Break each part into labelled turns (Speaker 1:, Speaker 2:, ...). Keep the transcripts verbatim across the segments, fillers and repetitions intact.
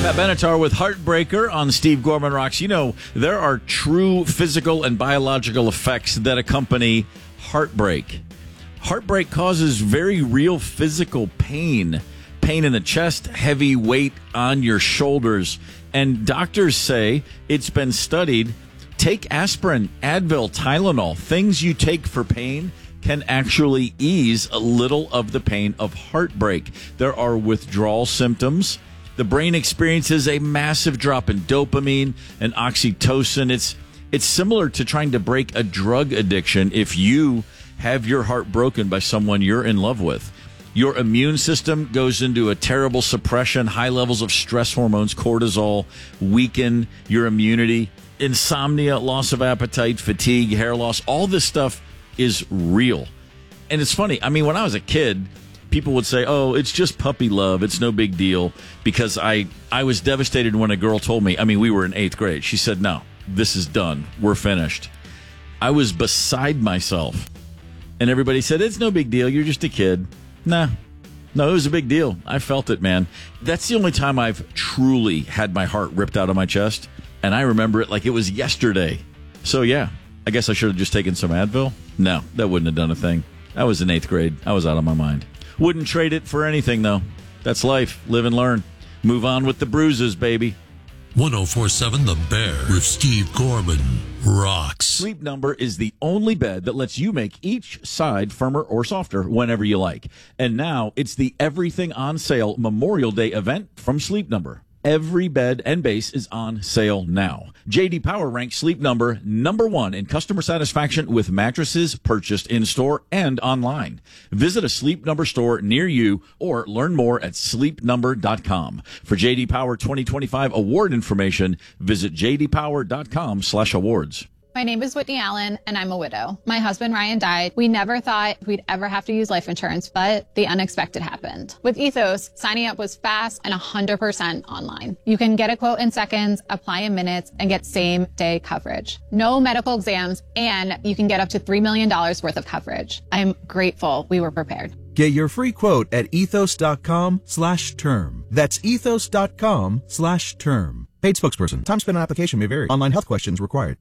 Speaker 1: Pat Benatar with Heartbreaker on Steve Gorman Rocks. You know, there are true physical and biological effects that accompany heartbreak. Heartbreak causes very real physical pain. Pain in the chest, heavy weight on your shoulders. And doctors say it's been studied. Take aspirin, Advil, Tylenol, things you take for pain can actually ease a little of the pain of heartbreak. There are withdrawal symptoms. The brain experiences a massive drop in dopamine and oxytocin. It's it's similar to trying to break a drug addiction if you have your heart broken by someone you're in love with. Your immune system goes into a terrible suppression. High levels of stress hormones, cortisol, weaken your immunity. Insomnia, loss of appetite, fatigue, hair loss, all this stuff is real. And it's funny. I mean, when I was a kid, people would say, oh, it's just puppy love. It's no big deal. Because I, I was devastated when a girl told me, I mean, we were in eighth grade. She said, no, this is done. We're finished. I was beside myself. And everybody said, it's no big deal. You're just a kid. Nah, no, it was a big deal. I felt it, man. That's the only time I've truly had my heart ripped out of my chest. And I remember it like it was yesterday. So, yeah, I guess I should have just taken some Advil. No, that wouldn't have done a thing. I was in eighth grade. I was out of my mind. Wouldn't trade it for anything, though. That's life. Live and learn. Move on with the bruises, baby.
Speaker 2: one oh four point seven The Bear with Steve Gorman rocks.
Speaker 1: Sleep Number is the only bed that lets you make each side firmer or softer whenever you like. And now it's the Everything on Sale Memorial Day event from Sleep Number. Every bed and base is on sale now. J D Power ranks Sleep Number number one in customer satisfaction with mattresses purchased in-store and online. Visit a Sleep Number store near you or learn more at sleep number dot com. For J D Power twenty twenty-five award information, visit j d power dot com slash awards.
Speaker 3: My name is Whitney Allen, and I'm a widow. My husband, Ryan, died. We never thought we'd ever have to use life insurance, but the unexpected happened. With Ethos, signing up was fast and one hundred percent online. You can get a quote in seconds, apply in minutes, and get same-day coverage. No medical exams, and you can get up to three million dollars worth of coverage. I'm grateful we were prepared.
Speaker 4: Get your free quote at ethos.com slash term. That's ethos.com slash term. Paid spokesperson. Time spent on application may vary. Online health questions required.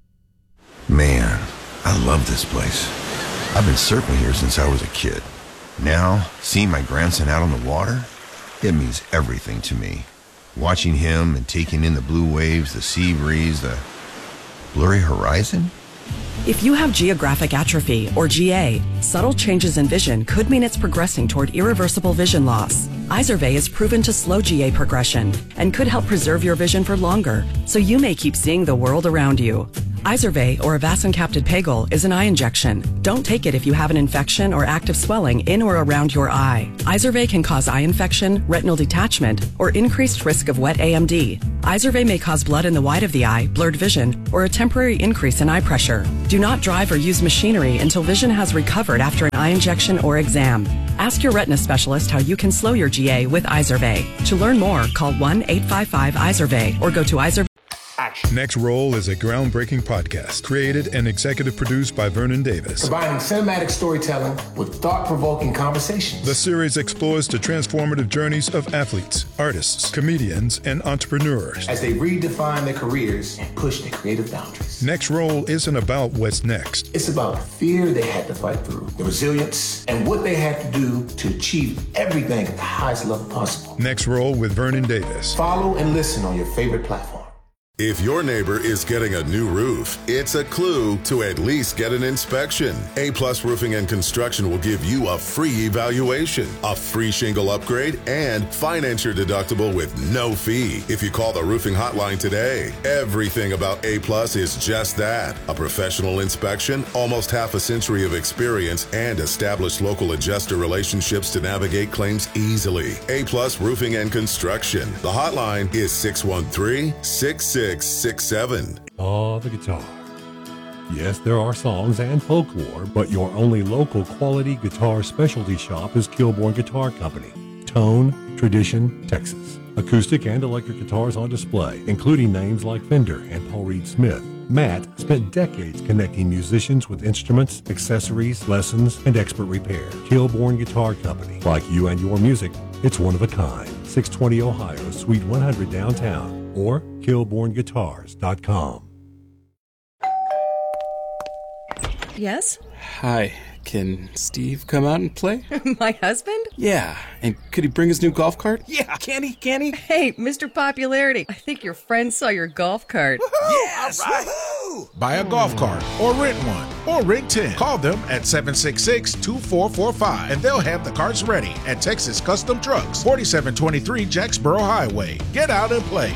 Speaker 5: Man, I love this place. I've been surfing here since I was a kid. Now, seeing my grandson out on the water, it means everything to me. Watching him and taking in the blue waves, the sea breeze, the blurry horizon.
Speaker 6: If you have geographic atrophy, or G A, subtle changes in vision could mean it's progressing toward irreversible vision loss. Izervay is proven to slow G A progression and could help preserve your vision for longer, so you may keep seeing the world around you. Izervay, or avacincaptad pegol, is an eye injection. Don't take it if you have an infection or active swelling in or around your eye. Izervay can cause eye infection, retinal detachment, or increased risk of wet A M D. Izervay may cause blood in the white of the eye, blurred vision, or a temporary increase in eye pressure. Do not drive or use machinery until vision has recovered after an eye injection or exam. Ask your retina specialist how you can slow your G A with Izervay. To learn more, call one eight five five Izervay or go to Izervay.
Speaker 7: Next Roll is a groundbreaking podcast created and executive produced by Vernon Davis.
Speaker 8: Combining cinematic storytelling with thought-provoking conversations.
Speaker 7: The series explores the transformative journeys of athletes, artists, comedians, and entrepreneurs
Speaker 8: as they redefine their careers and push their creative boundaries.
Speaker 7: Next Roll isn't about what's next.
Speaker 8: It's about the fear they had to fight through, the resilience, and what they had to do to achieve everything at the highest level possible.
Speaker 7: Next Roll with Vernon Davis.
Speaker 8: Follow and listen on your favorite platform.
Speaker 9: If your neighbor is getting a new roof, it's a clue to at least get an inspection. A-Plus Roofing and Construction will give you a free evaluation, a free shingle upgrade, and finance your deductible with no fee if you call the roofing hotline today. Everything about A-Plus is just that, a professional inspection, almost half a century of experience, and established local adjuster relationships to navigate claims easily. A-Plus Roofing and Construction. The hotline is six one three, six six six seven.
Speaker 10: Oh, the guitar. Yes, there are songs and folklore, but your only local quality guitar specialty shop is Kilbourne Guitar Company. Tone, Tradition, Texas. Acoustic and electric guitars on display, including names like Fender and Paul Reed Smith. Matt spent decades connecting musicians with instruments, accessories, lessons, and expert repair. Kilbourne Guitar Company. Like you and your music, It's one of a kind. six twenty Ohio, Suite one hundred downtown, or kilborn guitars dot com.
Speaker 11: Yes?
Speaker 12: Hi, can Steve come out and play?
Speaker 11: My husband?
Speaker 12: Yeah, and could he bring his new golf cart? Yeah, can he, can he?
Speaker 11: Hey, Mister Popularity, I think your friend saw your golf cart.
Speaker 13: Yes! All right. Woo-hoo! Buy a golf cart or rent one or rent ten. Call them at seven six six, two four four five and they'll have the carts ready at Texas Custom Trucks, forty-seven twenty-three Jacksboro Highway. Get out and play.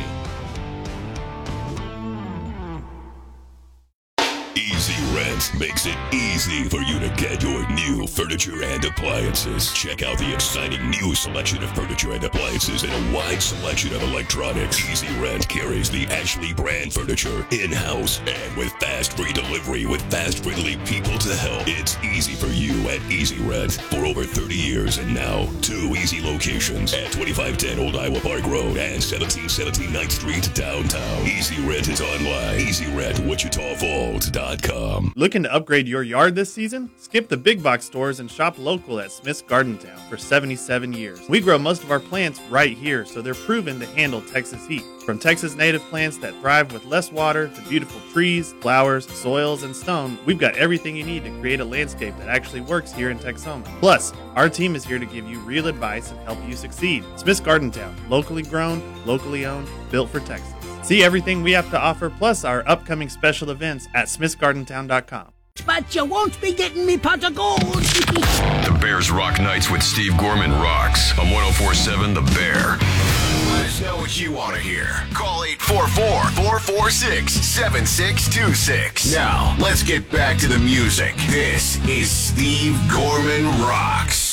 Speaker 14: Easy Rent makes it easy for you to get your new furniture and appliances. Check out the exciting new selection of furniture and appliances and a wide selection of electronics. Easy Rent carries the Ashley brand furniture in-house and with fast free delivery with fast friendly people to help. It's easy for you at Easy Rent for over thirty years and now two easy locations at twenty-five ten Old Iowa Park Road and seventeen seventeen ninth Street downtown. Easy Rent is online. Easy Rent Wichita Falls dot com.
Speaker 15: Looking to upgrade your yard this season? Skip the big box stores and shop local at Smith's Garden Town for seventy-seven years. We grow most of our plants right here, so they're proven to handle Texas heat. From Texas native plants that thrive with less water to beautiful trees, flowers, soils, and stone, we've got everything you need to create a landscape that actually works here in Texoma. Plus, our team is here to give you real advice and help you succeed. Smith's Garden Town, locally grown, locally owned, built for Texas. See everything we have to offer, plus our upcoming special events at smiths garden town dot com.
Speaker 16: But you won't be getting me pot of gold.
Speaker 17: The Bears Rock Nights with Steve Gorman rocks on one oh four point seven The Bear.
Speaker 18: Let us know what you want to hear. Call eight four four, four four six, seven six two six. Now, let's get back to the music. This is Steve Gorman Rocks.